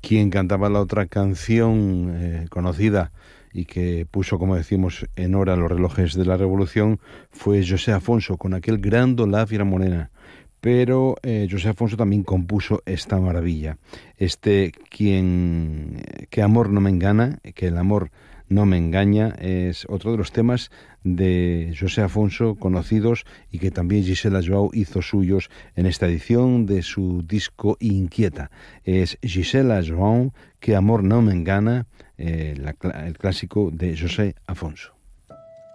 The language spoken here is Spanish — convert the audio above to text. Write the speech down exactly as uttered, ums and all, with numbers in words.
Quien cantaba la otra canción eh, conocida y que puso, como decimos, en hora los relojes de la Revolución fue José Afonso con aquel gran Do La Fiera Morena. Pero eh, José Afonso también compuso esta maravilla, este quien, que amor no me engana, que el amor no me engaña, es otro de los temas de José Afonso conocidos y que también Gisela Joao hizo suyos en esta edición de su disco Inquieta. Es Gisela Joao, que amor no me engana, eh, la, el clásico de José Afonso.